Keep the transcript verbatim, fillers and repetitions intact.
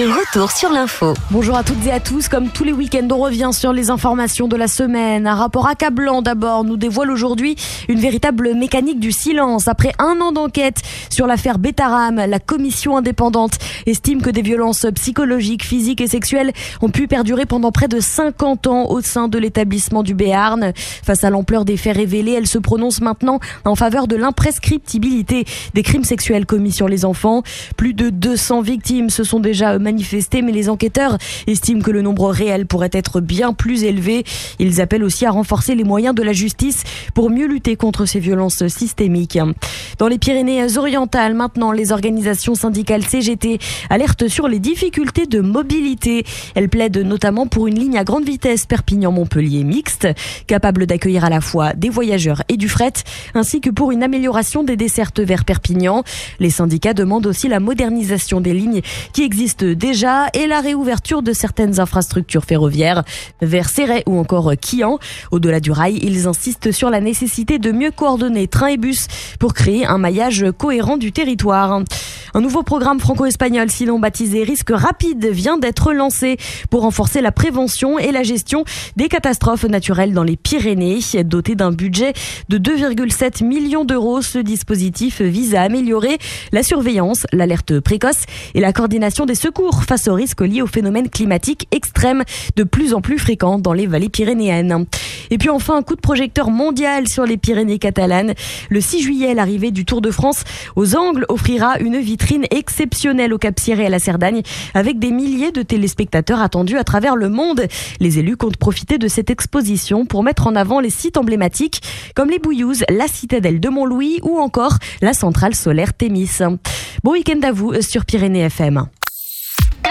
Le retour sur l'info. Bonjour à toutes et à tous. Comme tous les week-ends, on revient sur les informations de la semaine. Un rapport accablant d'abord nous dévoile aujourd'hui une véritable mécanique du silence. Après un an d'enquête sur l'affaire Betaram, la commission indépendante estime que des violences psychologiques, physiques et sexuelles ont pu perdurer pendant près de cinquante ans au sein de l'établissement du Béarn. Face à l'ampleur des faits révélés, elle se prononce maintenant en faveur de l'imprescriptibilité des crimes sexuels commis sur les enfants. Plus de deux cents victimes se sont déjà manifestées, mais les enquêteurs estiment que le nombre réel pourrait être bien plus élevé. Ils appellent aussi à renforcer les moyens de la justice pour mieux lutter contre ces violences systémiques. Dans les Pyrénées-Orientales, maintenant, les organisations syndicales C G T alertent sur les difficultés de mobilité. Elles plaident notamment pour une ligne à grande vitesse Perpignan-Montpellier mixte, capable d'accueillir à la fois des voyageurs et du fret, ainsi que pour une amélioration des dessertes vers Perpignan. Les syndicats demandent aussi la modernisation des lignes qui existent déjà et la réouverture de certaines infrastructures ferroviaires vers Céret ou encore Quillan. Au-delà du rail, ils insistent sur la nécessité de mieux coordonner trains et bus pour créer un maillage cohérent du territoire. Un nouveau programme franco-espagnol, sinon baptisé Risque Rapide, vient d'être lancé pour renforcer la prévention et la gestion des catastrophes naturelles dans les Pyrénées. Doté d'un budget de deux virgule sept millions d'euros, ce dispositif vise à améliorer la surveillance, l'alerte précoce et la coordination des secours face aux risques liés aux phénomènes climatiques extrêmes de plus en plus fréquents dans les vallées pyrénéennes. Et puis enfin, un coup de projecteur mondial sur les Pyrénées catalanes. Le six juillet, l'arrivée du Tour de France aux Angles offrira une vitrine exceptionnelle au Cap-Ciré et à la Cerdagne, avec des milliers de téléspectateurs attendus à travers le monde. Les élus comptent profiter de cette exposition pour mettre en avant les sites emblématiques comme les Bouillouzes, la citadelle de Montlouis ou encore la centrale solaire Thémis. Bon week-end à vous sur Pyrénées F M.